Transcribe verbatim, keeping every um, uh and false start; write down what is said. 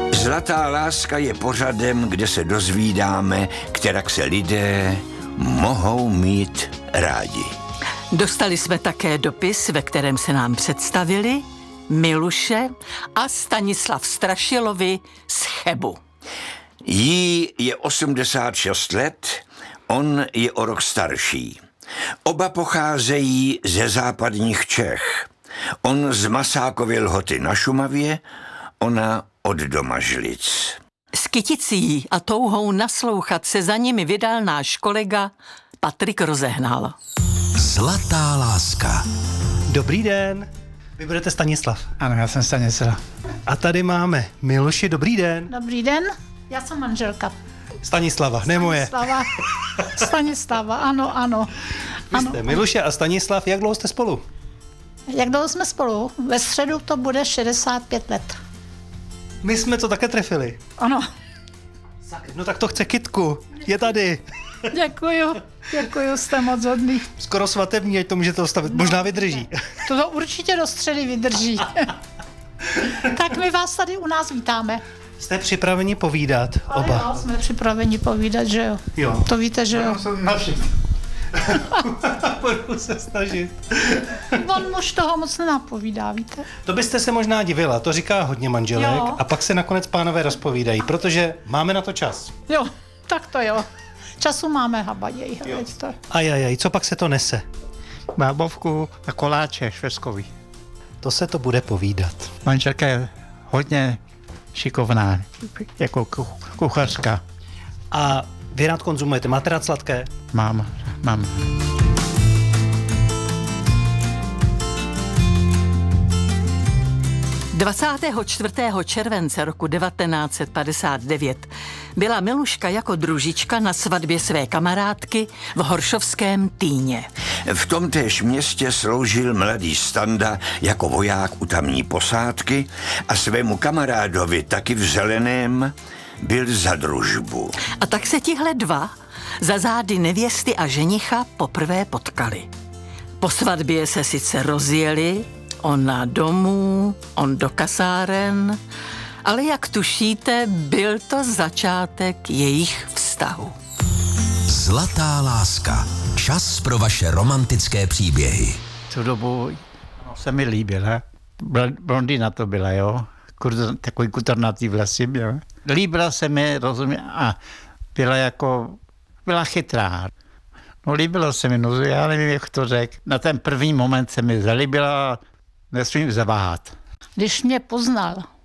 Zlatá láska je pořadem, kde se dozvídáme, kterak se lidé mohou mít rádi. Dostali jsme také dopis, ve kterém se nám představili Miluše a Stanislav Strašilovi z Chebu. Jí je osmdesát šest let, on je o rok starší. Oba pocházejí ze západních Čech. On z Masákovy Lhoty na Šumavě, ona od Domažlic. S kyticí a touhou naslouchat se za nimi vydal náš kolega Patrik Rozehnal. Zlatá láska. Dobrý den, vy budete Stanislav. Ano, já jsem Stanislav. A tady máme Miluši, dobrý den. Dobrý den, já jsem manželka. Stanislava, ne moje. Stanislava, Stanislava, ano, ano. Vy ano. jste Miluše a Stanislav, jak dlouho jste spolu? Jak dlouho jsme spolu? Ve středu to bude šedesát pět let. My jsme to také trefili. Ano. No tak to chce kytku, je tady. Děkuju, děkuju, jste moc hodný. Skoro svatební, ať to můžete ostavit, možná vydrží. To, to určitě do středy vydrží. Tak my vás tady u nás vítáme. Jste připraveni povídat oba? Ale jo, jsme připraveni povídat, že jo. Jo. To víte, že jo. Budu se snažit. On muž toho moc nenapovídá, víte. To byste se možná divila, to říká hodně manželek Jo. a pak se nakonec pánové rozpovídají, protože máme na to čas. Jo, tak to jo. Času máme habaděj. To. Ajajaj, co pak se to nese? Bábovku a koláče švestkový. To se to bude povídat. Manželka je hodně šikovná, jako kuchařka. A vy rád konzumujete, máte rád sladké? Mám, mám. dvacátého čtvrtého července roku devatenáct set padesát devět byla Miluška jako družička na svatbě své kamarádky v Horšovském Týně. V tomtéž městě sloužil mladý Standa jako voják u tamní posádky a svému kamarádovi taky v Zeleném byl za družbu. A tak se tihle dva za zády nevěsty a ženicha poprvé potkali. Po svatbě se sice rozjeli, ona domů, on do kasáren, ale jak tušíte, byl to začátek jejich vztahu. Zlatá láska. Čas pro vaše romantické příběhy. Tu dobu se mi líbila. Blondýna to byla, jo. Kur, takový kutornatý vlasy, jo. Líbila se mi, rozumím, a byla jako, byla chytrá. No líbilo se mi, no já nevím, jak to řekl. Na ten první moment se mi zalíbila, nesmím zaváhat. Když mě poznal,